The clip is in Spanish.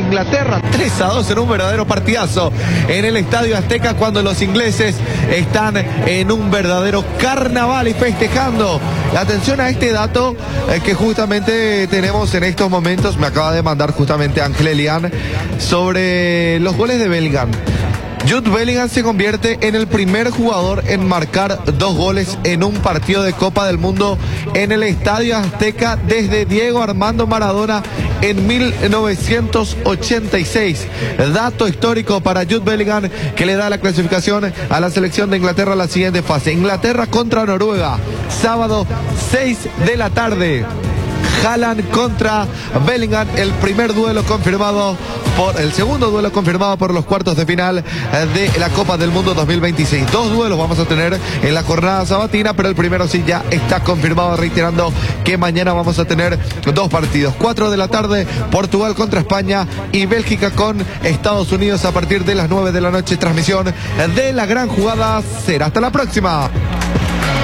Inglaterra 3-2 en un verdadero partidazo en el Estadio Azteca, cuando los ingleses están en un verdadero carnaval y festejando. Atención a este dato que justamente tenemos en estos momentos, me acaba de mandar justamente Ángel Elian, sobre los goles de Bellingham. Jude Bellingham se convierte en el primer jugador en marcar 2 goles en un partido de Copa del Mundo en el Estadio Azteca desde Diego Armando Maradona en 1986. Dato histórico para Jude Bellingham, que le da la clasificación a la selección de Inglaterra a la siguiente fase. Inglaterra contra Noruega, sábado 6 de la tarde. Haaland contra Bellingham, el segundo duelo confirmado por los cuartos de final de la Copa del Mundo 2026. 2 duelos vamos a tener en la jornada sabatina, pero el primero sí ya está confirmado, reiterando que mañana vamos a tener 2 partidos. 4 de la tarde, Portugal contra España y Bélgica con Estados Unidos a partir de las 9 de la noche. Transmisión de la gran jugada. Será hasta la próxima.